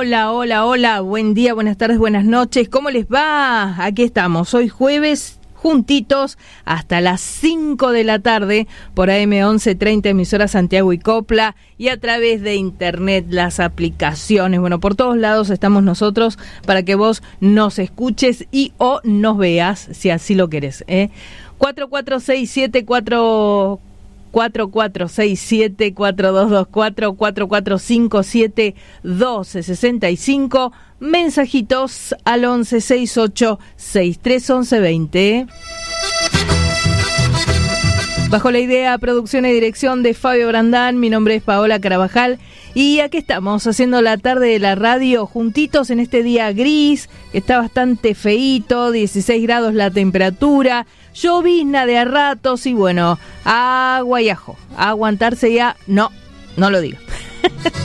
Hola, hola, hola, buen día, buenas tardes, buenas noches, ¿cómo les va? Aquí estamos, hoy jueves, juntitos hasta las 5 de la tarde por AM 1130, emisora Santiago y Copla, y a través de internet, las aplicaciones, bueno, por todos lados estamos nosotros para que vos nos escuches y o nos veas, si así lo querés, 4467 4467 4224 4457 1265, mensajitos al 1168 631120. Bajo la idea, producción y dirección de Fabio Brandán, mi nombre es Paola Carabajal y aquí estamos haciendo la tarde de la radio juntitos en este día gris, que está bastante feíto, 16 grados la temperatura, llovizna de a ratos y bueno, agua y ajo, a aguantarse ya, no lo digo.